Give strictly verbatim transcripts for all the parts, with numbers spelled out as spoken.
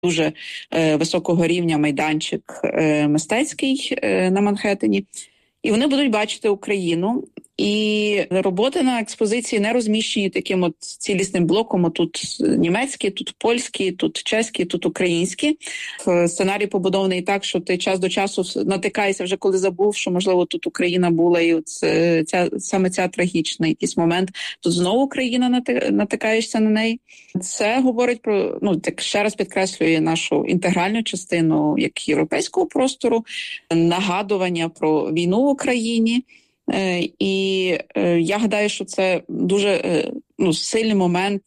дуже е, високого рівня майданчик е, мистецький е, на Манхеттені. І вони будуть бачити Україну. І роботи на експозиції не розміщені таким от цілісним блоком. От тут німецькі, тут польські, тут чеські, тут українські. Сценарій побудований так, що ти час до часу натикаєшся вже, коли забув, що, можливо, тут Україна була, і от ця, саме ця трагічна якийсь момент. Тут знову Україна, натикаєшся на неї. Це говорить про, ну, так ще раз підкреслює нашу інтегральну частину як європейського простору, нагадування про війну в Україні. І я гадаю, що це дуже ну, сильний момент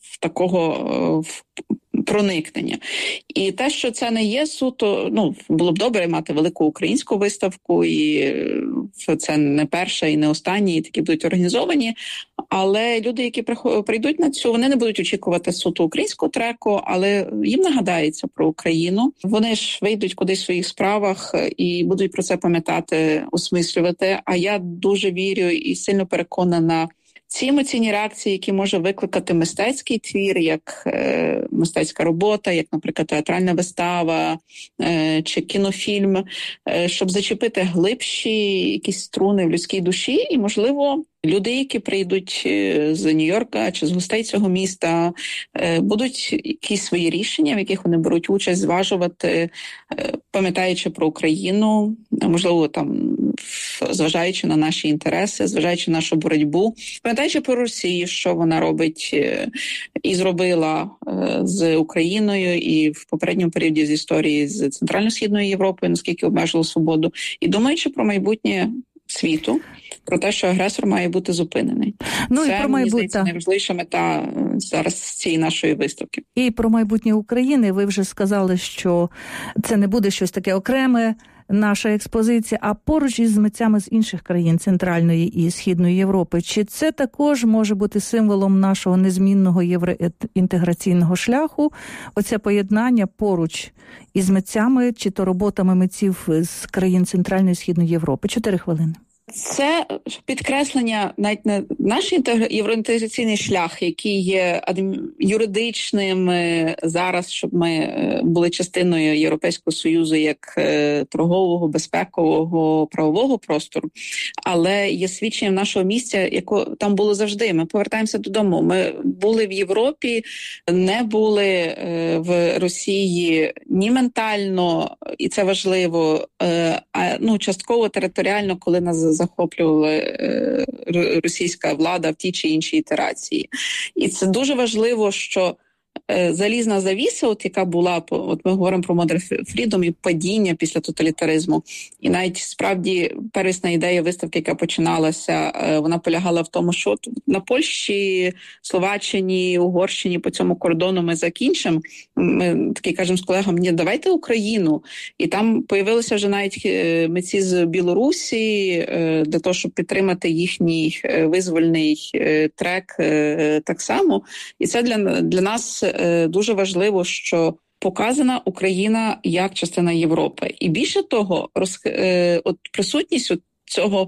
такого проникнення. І те, що це не є суто, ну, було б добре мати велику українську виставку, і це не перша і не остання, і такі будуть організовані, але люди, які прийдуть на цю, вони не будуть очікувати суто українського треку, але їм нагадається про Україну. Вони ж вийдуть кудись в своїх справах і будуть про це пам'ятати, осмислювати. А я дуже вірю і сильно переконана, ці емоційні реакції, які може викликати мистецький твір, як е, мистецька робота, як, наприклад, театральна вистава е, чи кінофільм, е, щоб зачепити глибші якісь струни в людській душі. І, можливо, люди, які прийдуть з Нью-Йорка чи з гостей цього міста, е, будуть якісь свої рішення, в яких вони беруть участь, зважувати, е, пам'ятаючи про Україну, можливо, там, зважаючи на наші інтереси, зважаючи на нашу боротьбу, пам'ятаючи про Росію, що вона робить і зробила з Україною і в попередньому періоді з історії з Центрально-Східною Європою, наскільки обмежила свободу, і думаючи про майбутнє світу, про те, що агресор має бути зупинений. Ну, це, і про мені здається, майбутнє найважливіша мета зараз цієї нашої виставки. І про майбутнє України. Ви вже сказали, що це не буде щось таке окреме, наша експозиція, а поруч із митцями з інших країн Центральної і Східної Європи. Чи це також може бути символом нашого незмінного євроінтеграційного шляху? Оце поєднання поруч із митцями, чи то роботами митців з країн Центральної і Східної Європи? Чотири хвилини. Це підкреслення навіть не наш євроінтеграційний шлях, який є юридичним зараз, щоб ми були частиною Європейського Союзу як торгового, безпекового, правового простору, але є свідченням нашого місця, яке там було завжди. Ми повертаємося додому. Ми були в Європі, не були в Росії ні ментально, і це важливо, а ну частково територіально, коли нас захоплювала е, російська влада в тій чи іншій ітерації. І це дуже важливо, що е, залізна завіса, от яка була, от ми говоримо про Modern Freedom і падіння після тоталітаризму. І навіть справді первісна ідея виставки, яка починалася, е, вона полягала в тому, що на Польщі, Словаччині, Угорщині по цьому кордону ми закінчимо. Ми таки кажемо з колегами, ні, давайте Україну. І там появилися вже навіть митці з Білорусі для того, щоб підтримати їхній визвольний трек так само. І це для, для нас дуже важливо, що показана Україна як частина Європи. І більше того, роз, от присутність от цього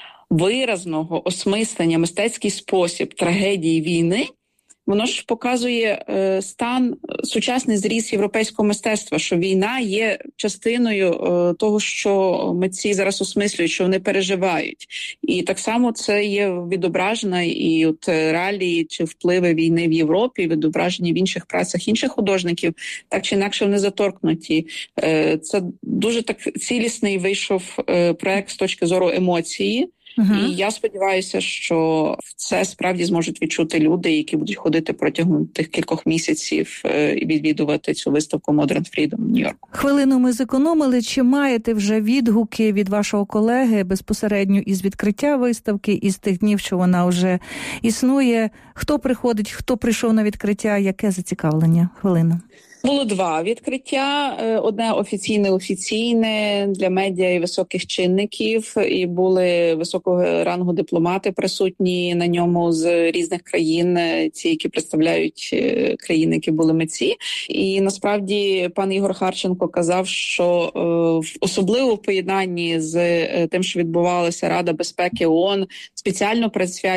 виразного осмислення, мистецький спосіб трагедії війни, воно ж показує е, стан, сучасний зріст європейського мистецтва, що війна є частиною е, того, що митці зараз осмислюють, що вони переживають. І так само це є відображено і от реалії чи впливи війни в Європі, відображені в інших працях інших художників, так чи інакше вони заторкнуті. Е, це дуже так цілісний вийшов е, проект з точки зору емоції. Uh-huh. І я сподіваюся, що це справді зможуть відчути люди, які будуть ходити протягом тих кількох місяців і відвідувати цю виставку Modern Freedom в Нью-Йорку. Хвилину ми зекономили. Чи маєте вже відгуки від вашого колеги безпосередньо із відкриття виставки, із тих днів, що вона вже існує? Хто приходить, хто прийшов на відкриття, яке зацікавлення? Хвилина. Було два відкриття. Одне офіційне-офіційне для медіа і високих чинників. І були високого рангу дипломати присутні на ньому з різних країн, ті, які представляють країни, які були митці. І насправді пан Ігор Харченко казав, що особливо в поєднанні з тим, що відбувалася Рада безпеки ООН, спеціально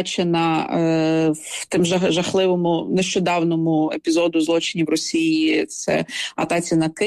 присвячена в тим жахливому нещодавному епізоду злочинів Росії запобігти атаці на Київ.